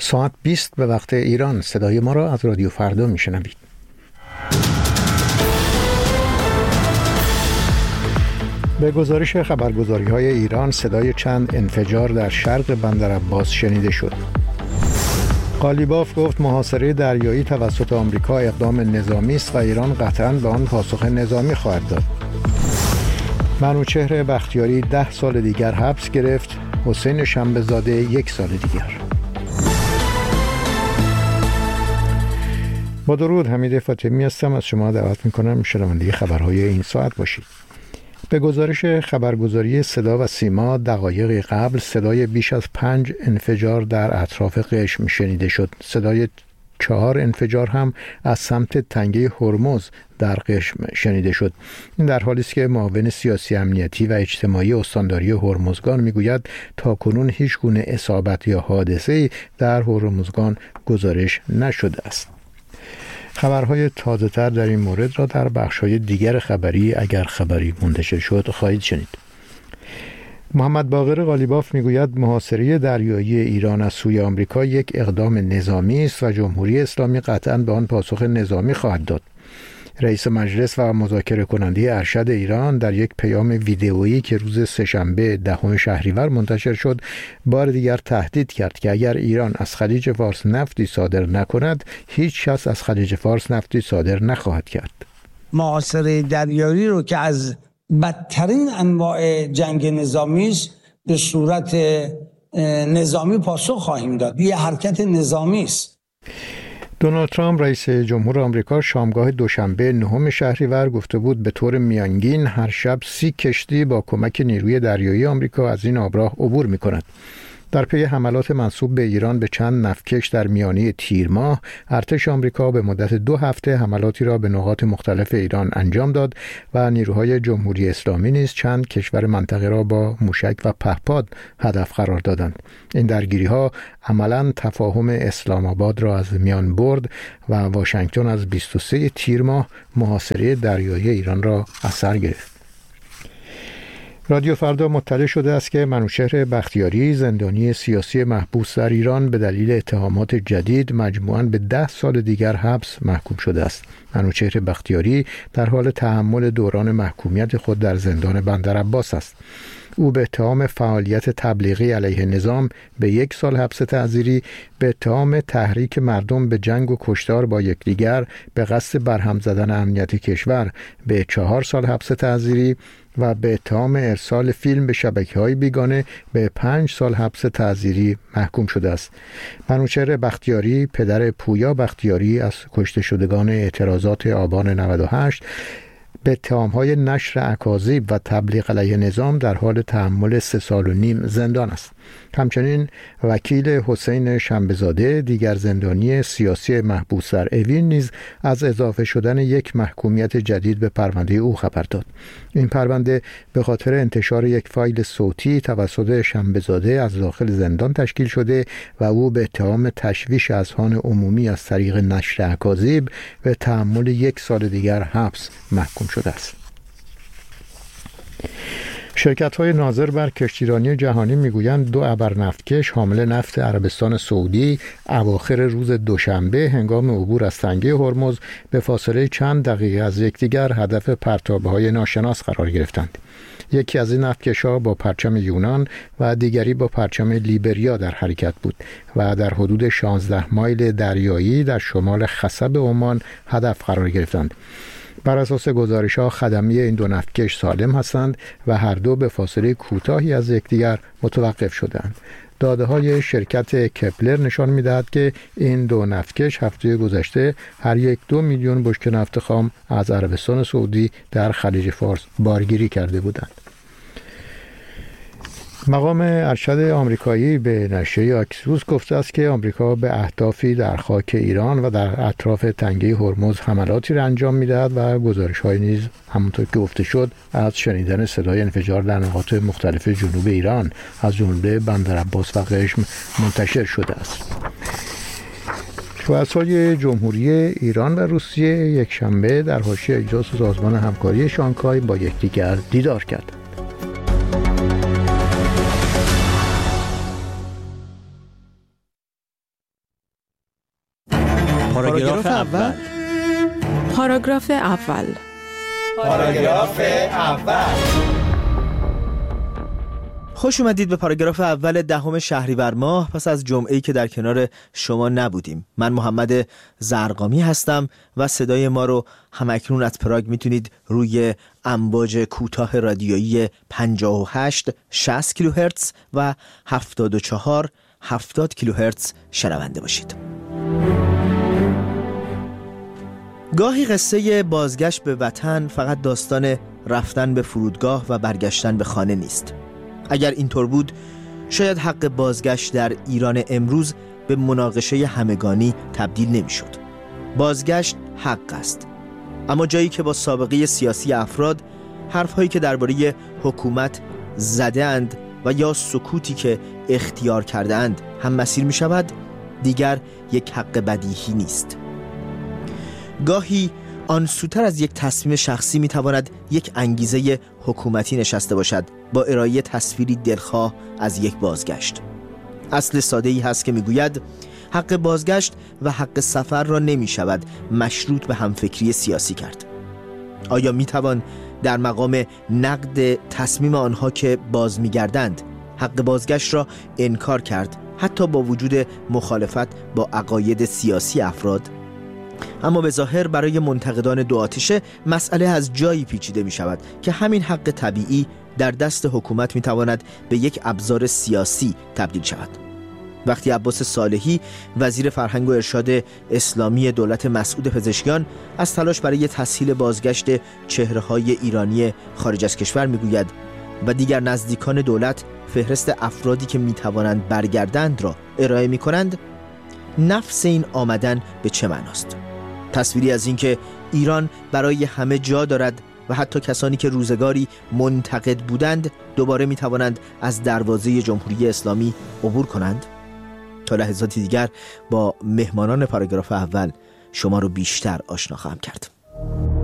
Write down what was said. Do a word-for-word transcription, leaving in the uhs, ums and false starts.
ساعت بیست به وقت ایران. صدای ما را از رادیو فردا میشنوید. به گزارش خبرگزاری‌های ایران، صدای چند انفجار در شرق بندرعباس شنیده شد. قالیباف گفت محاصره دریایی توسط آمریکا اقدام نظامی است و ایران قطعاً به آن پاسخ نظامی خواهد داد. منوچهر بختیاری ده سال دیگر حبس گرفت. حسین شنبه‌زاده یک سال دیگر. با درود، حمید فاطمی هستم. از شما دعوت می‌کنم شنونده خبرهای این ساعت باشید. به گزارش خبرگزاری صدا و سیما، دقایقی قبل صدای بیش از پنج انفجار در اطراف قشم شنیده شد. صدای چهار انفجار هم از سمت تنگه هرمز در قشم شنیده شد. این در حالی است که معاون سیاسی امنیتی و اجتماعی استانداری هرمزگان میگوید تاکنون هیچ گونه اصابت یا حادثه‌ای در هرمزگان گزارش نشده است. خبرهای تازه‌تر در این مورد را در بخش‌های دیگر خبری اگر خبری منتشر شد خواهید شنید. محمد باقر قالیباف میگوید محاصره دریایی ایران از سوی آمریکا یک اقدام نظامی است و جمهوری اسلامی قطعاً به آن پاسخ نظامی خواهد داد. رئیس مجلس و مذاکره کننده ارشد ایران در یک پیام ویدئویی که روز سه‌شنبه دهم شهریور منتشر شد، بار دیگر تهدید کرد که اگر ایران از خلیج فارس نفتی صادر نکند، هیچ کس از خلیج فارس نفتی صادر نخواهد کرد. محاصره دریایی رو که از بدترین انواع جنگ نظامی است به صورت نظامی پاسخ خواهیم داد. یه حرکت نظامی است. دونالد ترامپ رئیس جمهور آمریکا شامگاه دوشنبه نهم شهریور گفته بود به طور میانگین هر شب سی کشتی با کمک نیروی دریایی آمریکا از این آبراه عبور می کند. در پی حملات منسوب به ایران به چند نفتکش در میانه تیر ماه، ارتش آمریکا به مدت دو هفته حملاتی را به نقاط مختلف ایران انجام داد و نیروهای جمهوری اسلامی نیز چند کشور منطقه را با موشک و پهپاد هدف قرار دادند. این درگیری‌ها عملاً تفاهم اسلام آباد را از میان برد و واشنگتن از بیست و سوم تیر ماه محاصره دریایی ایران را از سر گرفت. رادیو فردا مطلع شده است که منوچهر بختیاری، زندانی سیاسی محبوس در ایران، به دلیل اتهامات جدید مجموعاً به ده سال دیگر حبس محکوم شده است. منوچهر بختیاری در حال تحمل دوران محکومیت خود در زندان بندرعباس است. او به اتهام فعالیت تبلیغی علیه نظام به یک سال حبس تعزیری، به اتهام تحریک مردم به جنگ و کشتار با یکدیگر به قصد برهم زدن امنیت کشور به چهار سال حبس تعزیری و به اتهام ارسال فیلم به شبکه‌های بیگانه به پنج سال حبس تعزیری محکوم شده است. منوچهر بختیاری، پدر پویا بختیاری از کشته شدگان اعتراضات آبان نود و هشت، به اتهام‌های نشر اکاذیب و تبلیغ علیه نظام در حال تحمل سه سال و نیم زندان است. همچنین وکیل حسین شنبه‌زاده، دیگر زندانی سیاسی محبوس در اوین، نیز از اضافه شدن یک محکومیت جدید به پرونده او خبر داد. این پرونده به خاطر انتشار یک فایل صوتی توسط شنبه‌زاده از داخل زندان تشکیل شده و او به اتهام تشویش اذهان عمومی از طریق نشر اکاذیب به تحمل یک سال دیگر حبس محکوم شده است. شرکت‌های ناظر بر کشتیرانی جهانی میگویند دو ابرنفتکش حامل نفت عربستان سعودی اواخر روز دوشنبه هنگام عبور از تنگه هرمز به فاصله چند دقیقه از یکدیگر هدف پرتاب‌های ناشناس قرار گرفتند. یکی از این نفتکش‌ها با پرچم یونان و دیگری با پرچم لیبریا در حرکت بود و در حدود شانزده مایل دریایی در شمال خصب عمان هدف قرار گرفتند. بر اساس گزارش‌ها خدمه این دو نفتکش سالم هستند و هر دو به فاصله کوتاهی از یکدیگر متوقف شدند. داده‌های شرکت کپلر نشان می‌دهد که این دو نفتکش هفته گذشته هر یک دو میلیون بشکه نفت خام از عربستان سعودی در خلیج فارس بارگیری کرده بودند. مقام ارشد آمریکایی به نشریه آکسیوس گفته است که آمریکا به اهدافی در خاک ایران و در اطراف تنگه هرمز حملاتی را انجام می‌دهد و گزارش‌های نیز همونطور که گفته شد از شنیدن صدای انفجار در نقاط مختلف جنوب ایران از جمله بندرعباس و قشم منتشر شده است. رؤسای جمهوری ایران و روسیه یکشنبه در حاشیه اجلاس سازمان همکاری شانگهای با یکدیگر دیدار کردند. پاراگراف اول. پاراگراف اول. پاراگراف اول. خوش اومدید به پاراگراف اول دهم شهریور ماه پس از جمعه‌ای که در کنار شما نبودیم. من محمد زرقامی هستم و صدای ما رو همکنون از پراگ میتونید روی امواج کوتاه رادیویی پنجاه و هشت شصت کیلوهرتز و هفتاد و چهار هفتاد کیلوهرتز شنونده باشید. گاهی قصه بازگشت به وطن فقط داستان رفتن به فرودگاه و برگشتن به خانه نیست. اگر اینطور بود شاید حق بازگشت در ایران امروز به مناقشه همگانی تبدیل نمی‌شد. بازگشت حق است، اما جایی که با سابقه سیاسی افراد حرف‌هایی که درباره حکومت زده‌اند و یا سکوتی که اختیار کرده‌اند هم مسیر می‌شود، دیگر یک حق بدیهی نیست. گاهی آن سوتر از یک تصمیم شخصی میتواند یک انگیزه حکومتی نشسته باشد با ارائه تصویری دلخواه از یک بازگشت. اصل ساده‌ای هست که میگوید حق بازگشت و حق سفر را نمیشود مشروط به همفکری سیاسی کرد. آیا میتوان در مقام نقد تصمیم آنها که باز میگردند حق بازگشت را انکار کرد، حتی با وجود مخالفت با عقاید سیاسی افراد؟ اما به ظاهر برای منتقدان دو آتشه مسئله از جایی پیچیده می شود که همین حق طبیعی در دست حکومت می تواند به یک ابزار سیاسی تبدیل شود. وقتی عباس صالحی وزیر فرهنگ و ارشاد اسلامی دولت مسعود پزشکیان از تلاش برای تسهیل بازگشت چهره‌های ایرانی خارج از کشور می گوید و دیگر نزدیکان دولت فهرست افرادی که می توانند برگردند را ارائه می کنند، نفس این آمدن به چه معناست؟ تصویری از این که ایران برای همه جا دارد و حتی کسانی که روزگاری منتقد بودند دوباره می توانند از دروازه جمهوری اسلامی عبور کنند. تا لحظاتی دیگر با مهمانان پاراگراف اول شما رو بیشتر آشنا خواهم کرد.